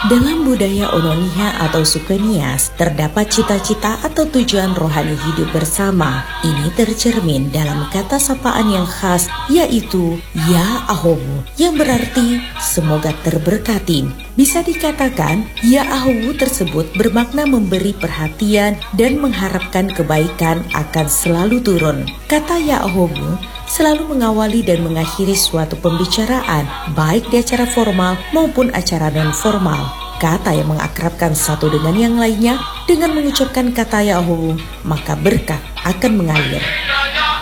Dalam budaya Ononiha atau suku Nias, terdapat cita-cita atau tujuan rohani hidup bersama. Ini tercermin dalam kata sapaan yang khas, yaitu Ya Ahowu, yang berarti semoga terberkati. Bisa dikatakan, Ya Ahowu tersebut bermakna memberi perhatian dan mengharapkan kebaikan akan selalu turun. Kata Ya Ahowu selalu mengawali dan mengakhiri suatu pembicaraan, baik di acara formal maupun acara non-formal. Kata yang mengakrabkan satu dengan yang lainnya, dengan mengucapkan kata Ya Ahowu, maka berkah akan mengalir.